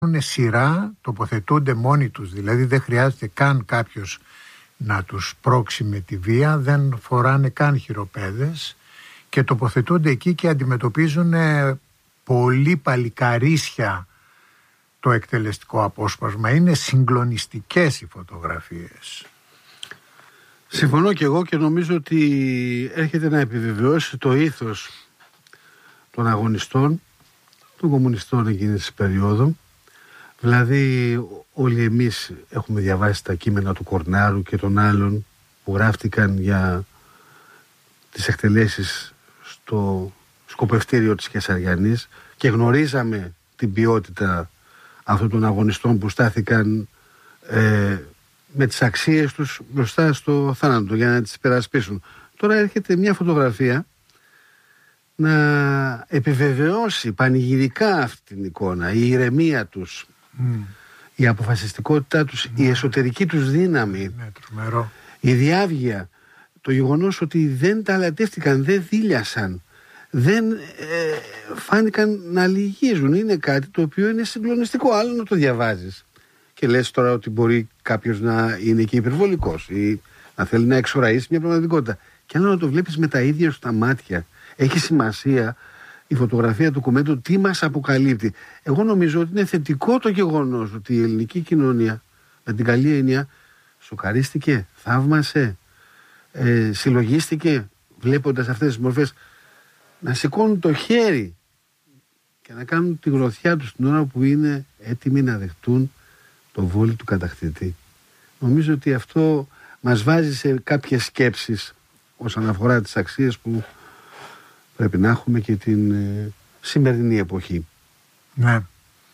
κάνουν σειρά, τοποθετούνται μόνοι τους, δηλαδή δεν χρειάζεται καν κάποιος να τους πρόξει με τη βία, δεν φοράνε καν χειροπέδες και τοποθετούνται εκεί και αντιμετωπίζουν πολύ παλικαρίσια το εκτελεστικό απόσπασμα. Είναι συγκλονιστικές οι φωτογραφίες. Συμφωνώ και εγώ και νομίζω ότι έρχεται να επιβεβαιώσει το ήθος των αγωνιστών, των κομμουνιστών εκείνης της περίοδου. Δηλαδή όλοι εμείς έχουμε διαβάσει τα κείμενα του Κορνάρου και των άλλων που γράφτηκαν για τις εκτελέσεις στο σκοπευτήριο της Κεσαριανής και γνωρίζαμε την ποιότητα αυτών των αγωνιστών που στάθηκαν με τις αξίες τους μπροστά στο θάνατο για να τις υπερασπίσουν. Τώρα έρχεται μια φωτογραφία να επιβεβαιώσει πανηγυρικά αυτή την εικόνα, η ηρεμία τους, η αποφασιστικότητά τους, η εσωτερική τους δύναμη, η διάβγεια, το γεγονός ότι δεν ταλαντεύτηκαν, δεν δίλιασαν, δεν φάνηκαν να λυγίζουν. Είναι κάτι το οποίο είναι συγκλονιστικό. Άλλο να το διαβάζεις και λες τώρα ότι μπορεί κάποιος να είναι και υπερβολικός ή να θέλει να εξοραίσει μια πραγματικότητα. Και άλλο να το βλέπεις με τα ίδια σου τα μάτια. Έχει σημασία η φωτογραφία του κομμέντου τι μας αποκαλύπτει. Εγώ νομίζω ότι είναι θετικό το γεγονός ότι η ελληνική κοινωνία με την καλή έννοια σοκαρίστηκε, θαύμασε, συλλογίστηκε βλέποντας αυτές τις μορφές να σηκώνουν το χέρι και να κάνουν τη γροθιά τους την ώρα που είναι έτοιμοι να δεχτούν το βόλι του κατακτητή. Νομίζω ότι αυτό μας βάζει σε κάποιες σκέψεις όσον αφορά τις αξίες που πρέπει να έχουμε και την σημερινή εποχή. Ναι.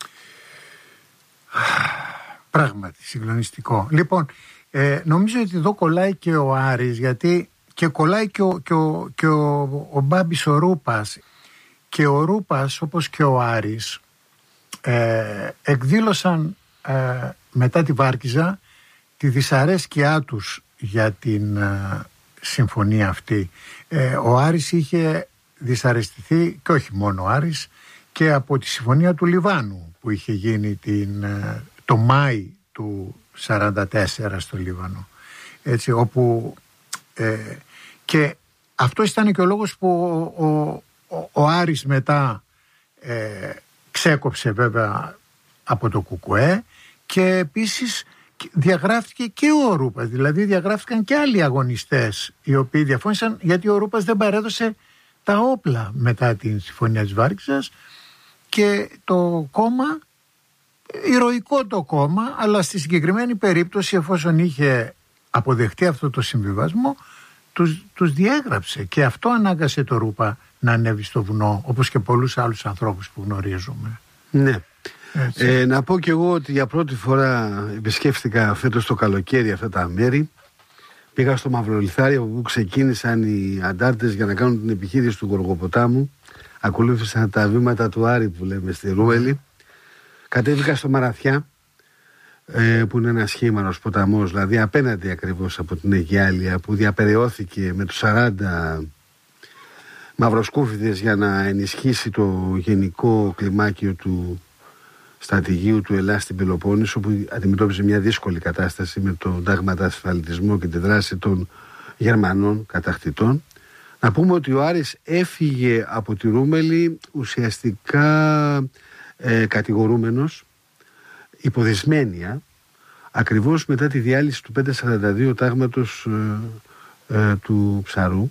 Πράγματι συγκλονιστικό. Λοιπόν, νομίζω ότι εδώ κολλάει και ο Άρης, γιατί και κολλάει και ο Μπάμπης ο Ρούπας. Και ο Ρούπας όπως και ο Άρης εκδήλωσαν μετά τη Βάρκιζα τη δυσαρέσκειά τους για την συμφωνία αυτή. Ο Άρης είχε δυσαρεστηθεί, και όχι μόνο ο Άρης, και από τη συμφωνία του Λιβάνου που είχε γίνει το Μάη του 1944 στο Λίβανο, έτσι, όπου και αυτό ήταν και ο λόγος που ο Άρης μετά ξέκοψε βέβαια από το ΚΚΕ και επίσης διαγράφτηκε και ο Ρούπας, δηλαδή διαγράφτηκαν και άλλοι αγωνιστές οι οποίοι διαφώνησαν, γιατί ο Ρούπας δεν παρέδωσε τα όπλα μετά την συμφωνία της Βάρκιζας και το κόμμα, ηρωικό το κόμμα, αλλά στη συγκεκριμένη περίπτωση εφόσον είχε αποδεχτεί αυτό το συμβιβασμό τους διέγραψε και αυτό ανάγκασε το Ρούπα να ανέβει στο βουνό, όπως και πολλούς άλλους ανθρώπους που γνωρίζουμε. Ναι. Να πω και εγώ ότι για πρώτη φορά επισκέφθηκα φέτος το καλοκαίρι αυτά τα μέρη. Πήγα στο Μαυρολιθάρι, από που ξεκίνησαν οι αντάρτες για να κάνουν την επιχείρηση του Γοργοποτάμου. Ακολούθησαν τα βήματα του Άρη που λέμε στη Ρούελη. Κατέβηκα στο Μαραθιά, που είναι ένας χήμαρος ποταμός, δηλαδή απέναντι ακριβώς από την Αιγιάλια, που διαπεραιώθηκε με τους 40 μαυροσκούφιδες για να ενισχύσει το γενικό κλιμάκιο του στρατηγίου του Ελλάς στην Πελοπόννησο, που αντιμετώπιζε μια δύσκολη κατάσταση με τον τάγματα ασφαλτισμό και τη δράση των Γερμανών κατακτητών. Να πούμε ότι ο Άρης έφυγε από τη Ρούμελη ουσιαστικά κατηγορούμενος υποδεσμένια, ακριβώς μετά τη διάλυση του 542 τάγματος του Ψαρού,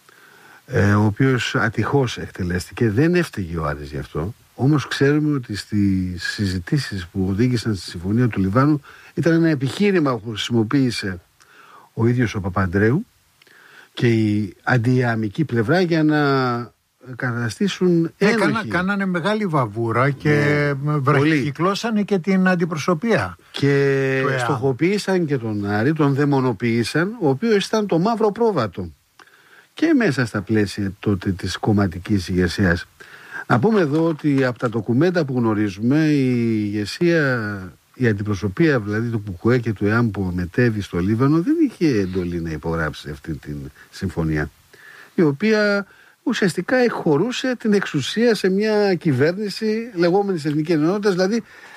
ο οποίος ατυχώς εκτελέστηκε. Δεν έφταιγε ο Άρης γι' αυτό. Όμως ξέρουμε ότι στις συζητήσεις που οδήγησαν στη συμφωνία του Λιβάνου ήταν ένα επιχείρημα που χρησιμοποίησε ο ίδιος ο Παπαντρέου και η αντιαμική πλευρά για να καταστήσουν ένοχοι. Κάνανε μεγάλη βαβούρα και βραχικυκλώσανε και την αντιπροσωπεία. Και στοχοποίησαν και τον Άρη, τον δαιμονοποίησαν, ο οποίος ήταν το μαύρο πρόβατο. Και μέσα στα πλαίσια τότε της κομματικής ηγεσίας. Να πούμε εδώ ότι από τα ντοκουμέντα που γνωρίζουμε, η ηγεσία, η αντιπροσωπεία δηλαδή του ΚΚΕ και του ΕΑΜ που μετέβη στο Λίβανο δεν είχε εντολή να υπογράψει αυτή την συμφωνία, η οποία ουσιαστικά εκχωρούσε την εξουσία σε μια κυβέρνηση λεγόμενης εθνικής ενότητας, δηλαδή